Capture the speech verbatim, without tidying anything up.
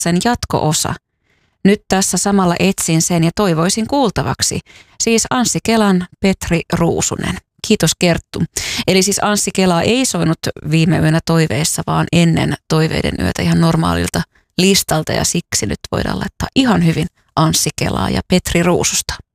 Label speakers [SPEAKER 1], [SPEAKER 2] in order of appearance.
[SPEAKER 1] sen jatko-osa. Nyt tässä samalla etsin sen ja toivoisin kuultavaksi. Siis Anssi Kelan Petri Ruusunen. Kiitos Kerttu. Eli siis Anssi Kela ei soinut viime yönä toiveissa, vaan ennen toiveiden yötä ihan normaalilta listalta ja siksi nyt voidaan laittaa ihan hyvin Anssi Kelaa ja Petri Ruususta.